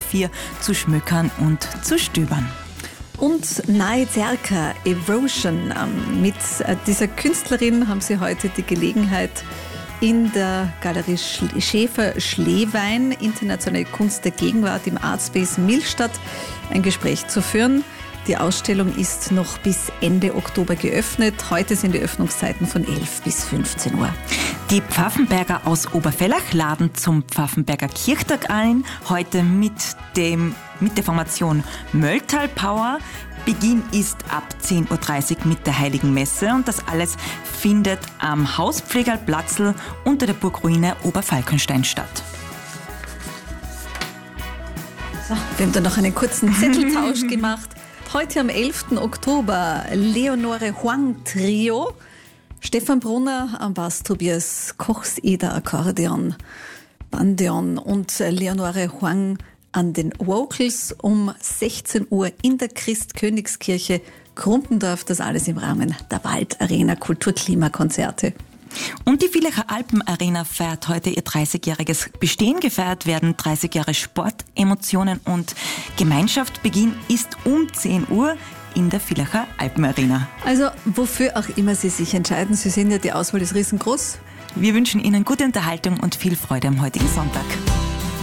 4 zu schmökern und zu stöbern. Und Nae Zerka, Erosion. Mit dieser Künstlerin haben Sie heute die Gelegenheit, in der Galerie Schäfer-Schlewein, Internationale Kunst der Gegenwart im Artspace Millstatt, ein Gespräch zu führen. Die Ausstellung ist noch bis Ende Oktober geöffnet. Heute sind die Öffnungszeiten von 11 bis 15 Uhr. Die Pfaffenberger aus Obervellach laden zum Pfaffenberger Kirchtag ein. Heute mit der Formation Mölltal Power. Beginn ist ab 10.30 Uhr mit der Heiligen Messe und das alles findet am Hauspflegerplatzl unter der Burgruine Oberfalkenstein statt. So, wir haben da noch einen kurzen Zetteltausch gemacht. Heute am 11. Oktober Leonore Huang Trio, Stefan Brunner am Bass, Tobias Kochs-Eder Akkordeon, Bandeon und Leonore Huang an den Vocals um 16 Uhr in der Christkönigskirche Krumpendorf. Das alles im Rahmen der Waldarena Kulturklimakonzerte. Und die Villacher Alpenarena feiert heute ihr 30-jähriges Bestehen. Gefeiert werden 30 Jahre Sport, Emotionen und Gemeinschaft. Beginn ist um 10 Uhr in der Villacher Alpenarena. Also wofür auch immer Sie sich entscheiden, Sie sehen ja, die Auswahl ist riesengroß. Wir wünschen Ihnen gute Unterhaltung und viel Freude am heutigen Sonntag.